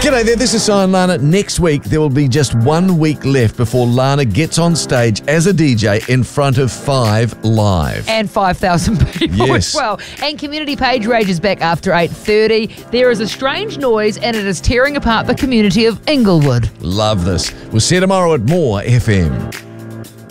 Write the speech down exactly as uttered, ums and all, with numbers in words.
G'day there, this is Simon Lana. Next week, there will be just one week left before Lana gets on stage as a D J in front of Five Live. And five thousand people Yes. as well. And Community Page Rage is back after eight thirty. There is a strange noise and it is tearing apart the community of Inglewood. Love this. We'll see you tomorrow at More F M.